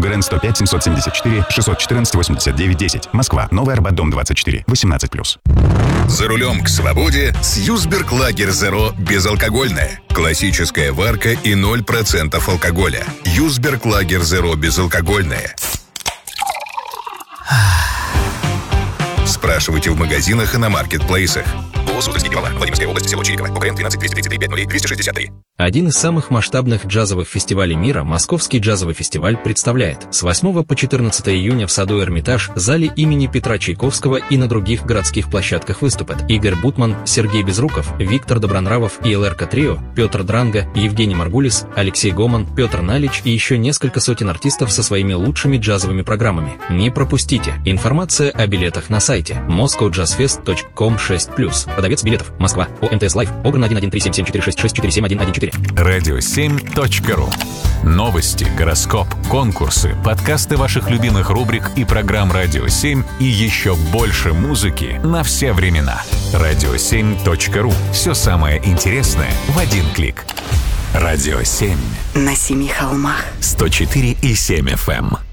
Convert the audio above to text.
УГРН 105 774 614 89 10. Москва. Новый Арбат, дом 24. 18+. За рулем к свободе с Юсберг Лагер Zero безалкогольное. Классическая варка и 0% алкоголя. Юсберг Лагер Zero безалкогольное. Спрашивайте в магазинах и на маркетплейсах. Суздальский Гимала, Владимирская область, село Чириково, УГРН 12 233 50 263. Один из самых масштабных джазовых фестивалей мира, Московский джазовый фестиваль, представляет с 8 по 14 июня в саду Эрмитаж, зале имени Петра Чайковского и на других городских площадках выступят Игорь Бутман, Сергей Безруков, Виктор Добронравов и ЛРК Трио, Петр Дранга, Евгений Маргулис, Алексей Гоман, Петр Налич и еще несколько сотен артистов со своими лучшими джазовыми программами. Не пропустите. Информация о билетах на сайте moscowjazzfest.com/+. Продавец билетов. Москва. ОМТС Лайв. ОГРН 1137746647114. Radio7.ru. Новости, гороскоп, конкурсы, подкасты ваших любимых рубрик и программ Радио 7 и еще больше музыки на все времена. Radio7.ru. Все самое интересное в один клик. Радио 7. На 7 холмах. 104,7 FM.